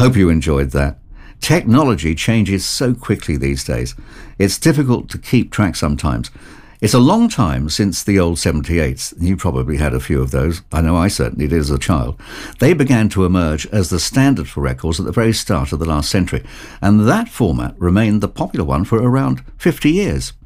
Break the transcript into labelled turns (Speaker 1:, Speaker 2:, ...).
Speaker 1: Hope you enjoyed that. Technology changes so quickly these days. It's difficult to keep track sometimes. It's a long time since the old 78s. You probably had a few of those. I know I certainly did as a child. They began to emerge as the standard for records at the very start of the last century, and that format remained the popular one for around 50 years.